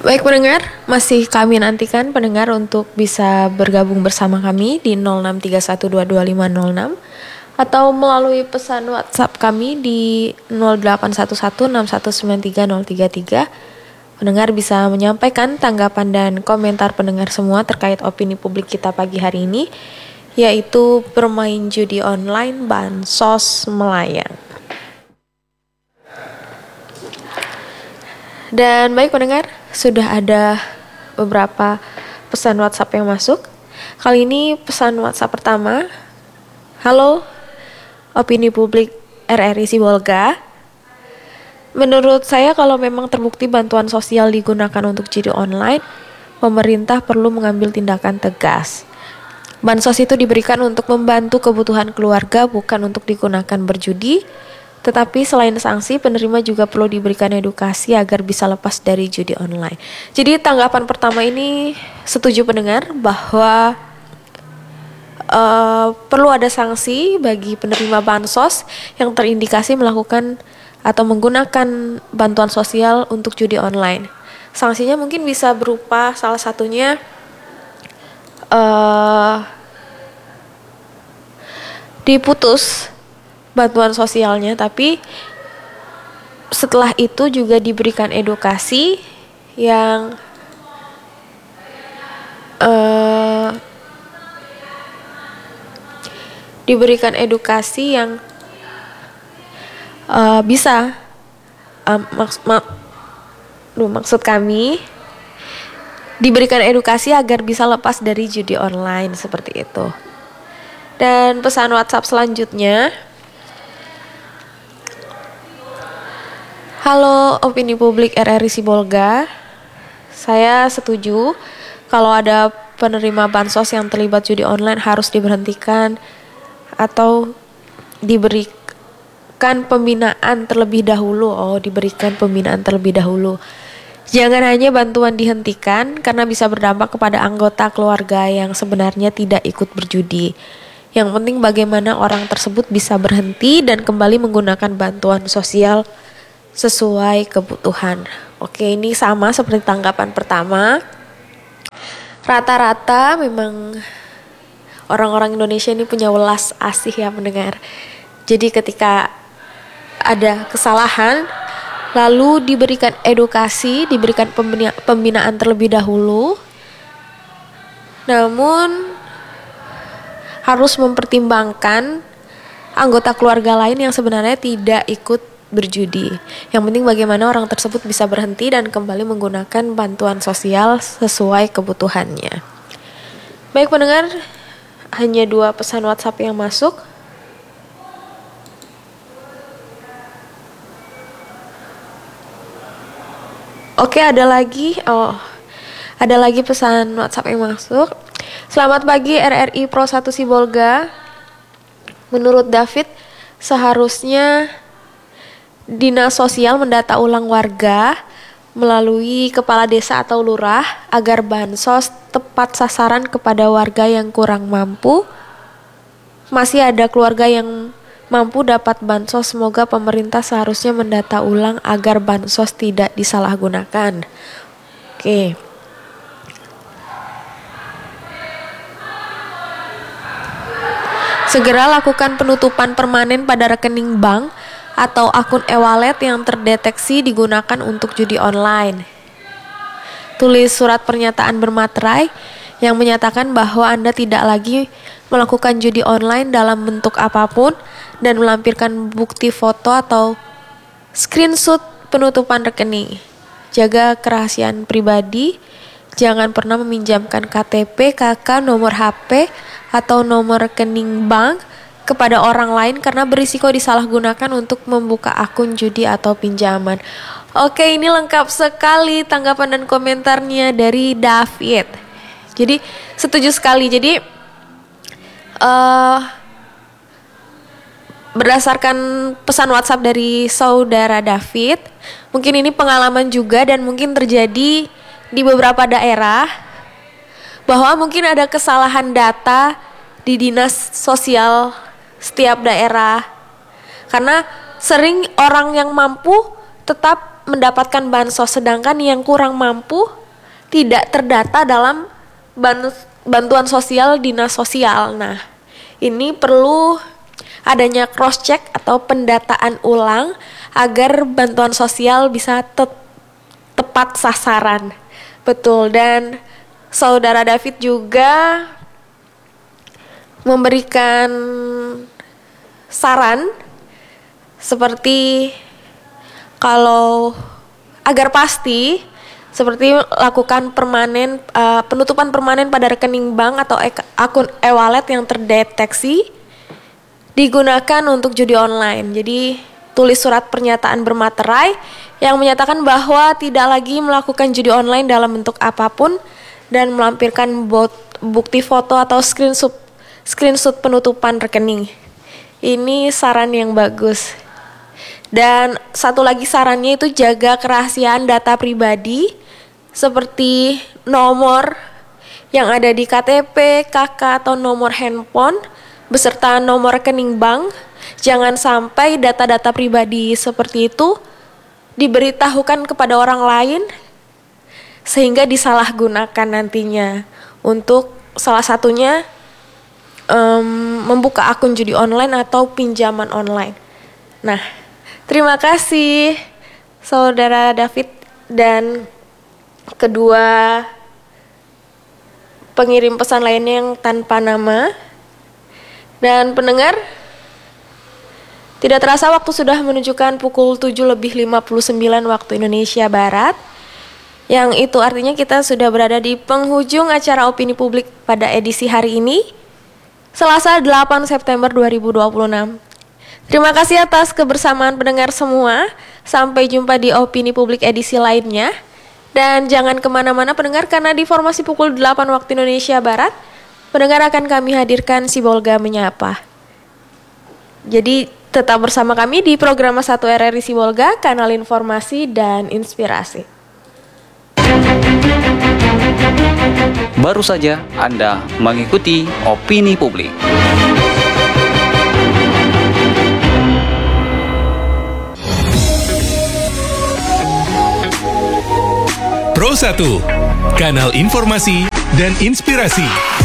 Baik pendengar, masih kami nantikan pendengar untuk bisa bergabung bersama kami di 0631225506 atau melalui pesan WhatsApp kami di 0811619333. Pendengar bisa menyampaikan tanggapan dan komentar pendengar semua terkait opini publik kita pagi hari ini, yaitu bermain judi online bansos melayang. Dan baik pendengar, sudah ada beberapa pesan WhatsApp yang masuk. Kali ini pesan WhatsApp pertama. Halo, opini publik RRI Sibolga. Menurut saya kalau memang terbukti bantuan sosial digunakan untuk judi online, pemerintah perlu mengambil tindakan tegas. Bansos itu diberikan untuk membantu kebutuhan keluarga, bukan untuk digunakan berjudi. Tetapi selain sanksi, penerima juga perlu diberikan edukasi agar bisa lepas dari judi online. Jadi tanggapan pertama ini setuju pendengar bahwa perlu ada sanksi bagi penerima bansos yang terindikasi melakukan atau menggunakan bantuan sosial untuk judi online. Sanksinya mungkin bisa berupa salah satunya diputus bantuan sosialnya, tapi setelah itu juga diberikan edukasi yang bisa maksud kami diberikan edukasi agar bisa lepas dari judi online seperti itu. Dan pesan WhatsApp selanjutnya, halo opini publik RRI Sibolga, saya setuju kalau ada penerima bansos yang terlibat judi online harus diberhentikan atau diberikan pembinaan terlebih dahulu. Jangan hanya bantuan dihentikan karena bisa berdampak kepada anggota keluarga yang sebenarnya tidak ikut berjudi. Yang penting bagaimana orang tersebut bisa berhenti dan kembali menggunakan bantuan sosial sesuai kebutuhan. Oke, ini sama seperti tanggapan pertama. Rata-rata memang orang-orang Indonesia ini punya welas asih ya mendengar. Jadi ketika ada kesalahan, lalu diberikan edukasi, diberikan pembinaan terlebih dahulu. Namun harus mempertimbangkan anggota keluarga lain yang sebenarnya tidak ikut berjudi. Yang penting bagaimana orang tersebut bisa berhenti dan kembali menggunakan bantuan sosial sesuai kebutuhannya. Baik pendengar, hanya 2 pesan WhatsApp yang masuk. Oke, ada lagi pesan WhatsApp yang masuk. Selamat pagi RRI Pro 1 Sibolga. Menurut David, seharusnya Dinas Sosial mendata ulang warga melalui kepala desa atau lurah agar bansos tepat sasaran kepada warga yang kurang mampu. Masih ada keluarga yang mampu dapat bansos. Semoga pemerintah seharusnya mendata ulang agar bansos tidak disalahgunakan. Oke. Segera lakukan penutupan permanen pada rekening bank atau akun e-wallet yang terdeteksi digunakan untuk judi online. Tulis surat pernyataan bermaterai yang menyatakan bahwa Anda tidak lagi melakukan judi online dalam bentuk apapun dan melampirkan bukti foto atau screenshot penutupan rekening. Jaga kerahasiaan pribadi, jangan pernah meminjamkan KTP, KK, nomor HP, atau nomor rekening bank kepada orang lain karena berisiko disalahgunakan untuk membuka akun judi atau pinjaman. Oke, ini lengkap sekali tanggapan dan komentarnya dari David. Jadi setuju sekali. Jadi berdasarkan pesan WhatsApp dari saudara David, mungkin ini pengalaman juga dan mungkin terjadi di beberapa daerah bahwa mungkin ada kesalahan data di dinas sosial setiap daerah, karena sering orang yang mampu tetap mendapatkan bansos, sedangkan yang kurang mampu tidak terdata dalam bantuan sosial dinas sosial. Nah, ini perlu adanya cross check atau pendataan ulang agar bantuan sosial bisa tepat sasaran. Betul, dan Saudara David juga memberikan saran seperti kalau agar pasti seperti lakukan penutupan permanen pada rekening bank atau akun e-wallet yang terdeteksi digunakan untuk judi online. Jadi tulis surat pernyataan bermaterai yang menyatakan bahwa tidak lagi melakukan judi online dalam bentuk apapun dan melampirkan bukti foto atau screenshot penutupan rekening. Ini saran yang bagus. Dan satu lagi sarannya itu jaga kerahasiaan data pribadi seperti nomor yang ada di KTP, KK atau nomor handphone beserta nomor rekening bank. Jangan sampai data-data pribadi seperti itu diberitahukan kepada orang lain sehingga disalahgunakan nantinya untuk salah satunya membuka akun judi online atau pinjaman online. Nah, terima kasih Saudara David dan kedua pengirim pesan lainnya yang tanpa nama. Dan pendengar, tidak terasa waktu sudah menunjukkan pukul 7:59 waktu Indonesia Barat. Yang itu artinya kita sudah berada di penghujung acara Opini Publik pada edisi hari ini, Selasa 8 September 2026. Terima kasih atas kebersamaan pendengar semua. Sampai jumpa di Opini Publik edisi lainnya. Dan jangan kemana-mana pendengar, karena di formasi pukul 8 waktu Indonesia Barat, pendengar akan kami hadirkan Sibolga Menyapa. Jadi tetap bersama kami di program 1 RRI Sibolga, kanal informasi dan inspirasi. Baru saja Anda mengikuti Opini Publik. Pro 1, kanal informasi dan inspirasi.